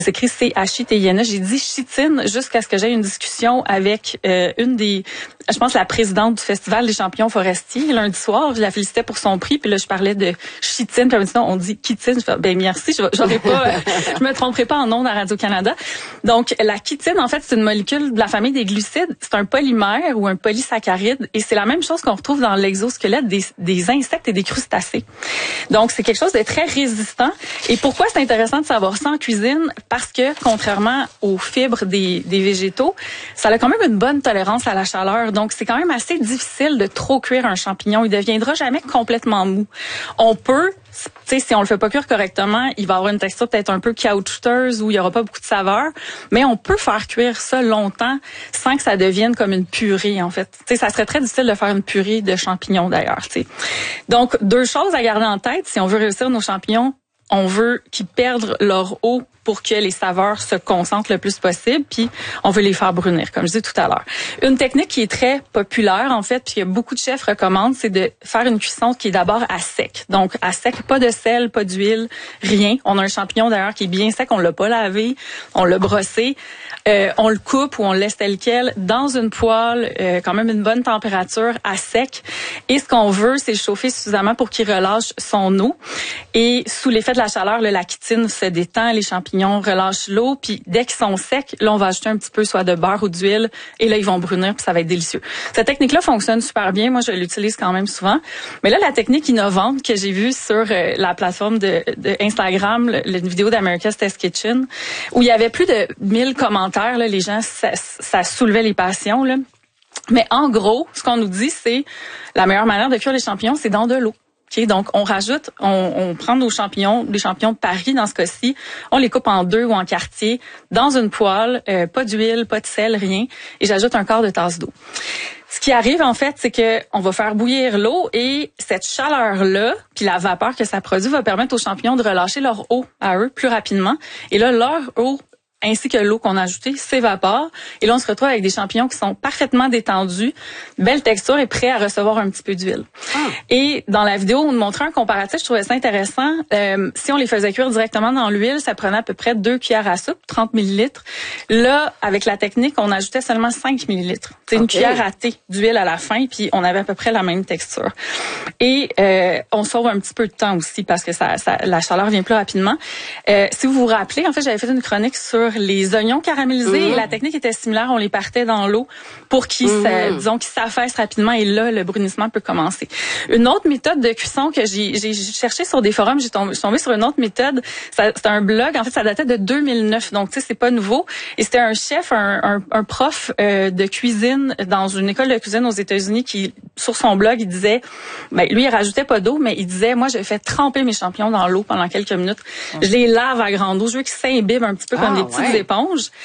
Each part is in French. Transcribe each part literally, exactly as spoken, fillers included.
C'est écrit C H I T I N E. J'ai dit chitine jusqu'à ce que j'aie une discussion avec euh, une des, je pense, la présidente du Festival des champions forestiers. Lundi soir, je la félicitais pour son prix, puis là, je parlais de chitine, puis elle me dit non, on dit chitine. Je fais, ben merci, je j'aurais pas, euh, je me tromperai pas en ondes à Radio-Canada. Donc, la chitine, en fait, c'est une molécule de la famille des glucides. C'est un polymère ou un polysaccharide, et c'est la même chose qu'on retrouve dans l'exosquelette des, des insectes et des crustacés. Donc, c'est quelque chose de très résistant. Et pourquoi c'est intéressant de savoir ça en cuisine? Parce que, contrairement aux fibres des, des végétaux, ça a quand même une bonne tolérance à la chaleur. Donc, c'est quand même assez difficile de trop cuire un champignon. Il deviendra jamais complètement mou. On peut, tu sais, si on le fait pas cuire correctement, il va avoir une texture peut-être un peu caoutchouteuse ou il y aura pas beaucoup de saveur. Mais on peut faire cuire ça longtemps sans que ça devienne comme une purée, en fait. Tu sais, ça serait très difficile de faire une purée de champignons, d'ailleurs, tu sais. Donc, deux choses à garder en tête si on veut réussir nos champignons. On veut qu'ils perdent leur eau pour que les saveurs se concentrent le plus possible, puis on veut les faire brunir, comme je disais tout à l'heure. Une technique qui est très populaire, en fait, puis que beaucoup de chefs recommandent, c'est de faire une cuisson qui est d'abord à sec. Donc, à sec, pas de sel, pas d'huile, rien. On a un champignon, d'ailleurs, qui est bien sec, on l'a pas lavé, on l'a brossé. Euh, on le coupe ou on le laisse tel quel dans une poêle, euh, quand même une bonne température, à sec. Et ce qu'on veut, c'est le chauffer suffisamment pour qu'il relâche son eau. Et sous l'effet de la chaleur, là, la chitine se détend, les champignons relâchent l'eau. Puis dès qu'ils sont secs, là, on va ajouter un petit peu soit de beurre ou d'huile. Et là, ils vont brunir, puis ça va être délicieux. Cette technique-là fonctionne super bien. Moi, je l'utilise quand même souvent. Mais là, la technique innovante que j'ai vue sur euh, la plateforme de, de Instagram, le, une vidéo d'America's Test Kitchen, où il y avait plus de mille commentaires. Là, les gens, ça, ça soulevait les passions. Là. Mais en gros, ce qu'on nous dit, c'est la meilleure manière de cuire les champignons, c'est dans de l'eau. Okay? Donc, on rajoute, on, on prend nos champignons, les champignons de Paris dans ce cas-ci, on les coupe en deux ou en quartiers, dans une poêle, euh, pas d'huile, pas de sel, rien, et j'ajoute un quart de tasse d'eau. Ce qui arrive, en fait, c'est que on va faire bouillir l'eau et cette chaleur-là, puis la vapeur que ça produit, va permettre aux champignons de relâcher leur eau à eux plus rapidement. Et là, leur eau ainsi que l'eau qu'on a ajoutée s'évapore. Et là, on se retrouve avec des champignons qui sont parfaitement détendus, belle texture et prêts à recevoir un petit peu d'huile. Ah. Et dans la vidéo, on montrait un comparatif, je trouvais ça intéressant. Euh, si on les faisait cuire directement dans l'huile, ça prenait à peu près deux cuillères à soupe, trente millilitres. Là, avec la technique, on ajoutait seulement cinq millilitres. C'est okay. Une cuillère à thé d'huile à la fin, puis on avait à peu près la même texture. Et euh, on sauve un petit peu de temps aussi parce que ça, ça, la chaleur vient plus rapidement. Euh, si vous vous rappelez, en fait, j'avais fait une chronique sur les oignons caramélisés mmh. et la technique était similaire. On les partait dans l'eau pour qu'ils, mmh. sa, disons, qu'ils s'affaissent rapidement et là, le brunissement peut commencer. Une autre méthode de cuisson que j'ai, j'ai cherché sur des forums, j'ai tombé, j'ai tombé sur une autre méthode. Ça, c'était un blog. En fait, ça datait de deux mille neuf. Donc, tu sais, c'est pas nouveau. Et c'était un chef, un, un, un prof euh, de cuisine dans une école de cuisine aux États-Unis qui, sur son blog, il disait, ben, lui, il rajoutait pas d'eau, mais il disait, moi, je fais tremper mes champignons dans l'eau pendant quelques minutes. Mmh. Je les lave à grande eau. Je veux qu'ils s'imbibent un petit peu ah, comme des petites ouais. éponges.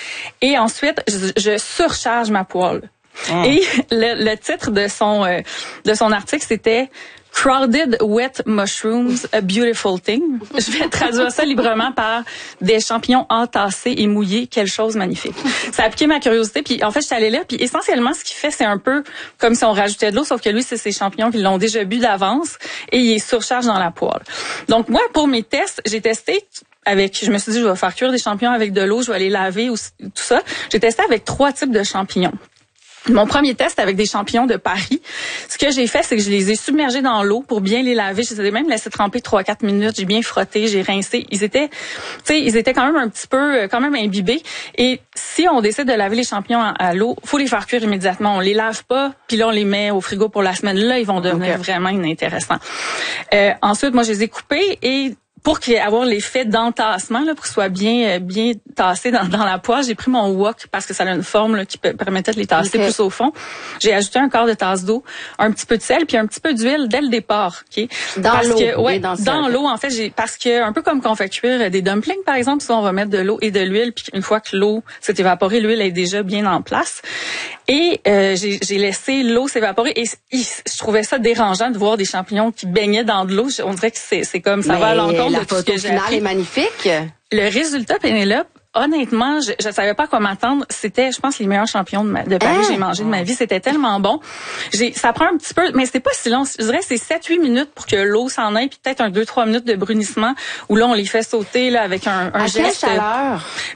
Et ensuite, je, je surcharge ma poêle. Mmh. Et le, le titre de son euh, de son article, c'était Crowded Wet Mushrooms, a Beautiful Thing. Je vais traduire ça librement par des champignons entassés et mouillés, quelque chose de magnifique. Ça a piqué ma curiosité, puis en fait, je suis allée là, puis essentiellement, ce qu'il fait, c'est un peu comme si on rajoutait de l'eau, sauf que lui, c'est ces champignons qui l'ont déjà bu d'avance et il les surcharge dans la poêle. Donc moi, pour mes tests, j'ai testé avec, je me suis dit, je vais faire cuire des champignons avec de l'eau, je vais les laver, ou tout ça. J'ai testé avec trois types de champignons. Mon premier test avec des champignons de Paris, ce que j'ai fait, c'est que je les ai submergés dans l'eau pour bien les laver. Je les ai même laissés tremper trois à quatre minutes. J'ai bien frotté, j'ai rincé. Ils étaient, tu sais, ils étaient quand même un petit peu, quand même imbibés. Et si on décide de laver les champignons à, à l'eau, faut les faire cuire immédiatement. On les lave pas, puis là on les met au frigo pour la semaine. Là, ils vont devenir okay. vraiment inintéressants. Euh, ensuite, moi, je les ai coupés et pour qu'il y ait avoir l'effet d'entassement, là, pour que ce soit bien, bien tassé dans, dans la poêle, j'ai pris mon wok parce que ça a une forme là, qui peut, permettait de les tasser okay. plus au fond. J'ai ajouté un quart de tasse d'eau, un petit peu de sel, puis un petit peu d'huile dès le départ. Okay? Dans parce l'eau. Que, ouais, dans, dans l'eau, en fait, j'ai parce que un peu comme quand on fait cuire des dumplings, par exemple, souvent on va mettre de l'eau et de l'huile, puis une fois que l'eau s'est évaporée, l'huile est déjà bien en place. Et euh, j'ai, j'ai laissé l'eau s'évaporer et, et je trouvais ça dérangeant de voir des champignons qui baignaient dans de l'eau. On dirait que c'est, c'est comme ça Mais va à l'encontre la de tout photo ce que j'ai finale appris. est magnifique. Le résultat, Pénélope, honnêtement, je, je savais pas à quoi m'attendre. C'était, je pense, les meilleurs champions de, ma, de Paris que j'ai mangé de ma vie. C'était tellement bon. J'ai, ça prend un petit peu, mais c'est pas si long. Je dirais que c'est sept huit minutes pour que l'eau s'en aille, puis peut-être un deux trois minutes de brunissement où là, on les fait sauter là avec un, un à geste. quelle chaleur?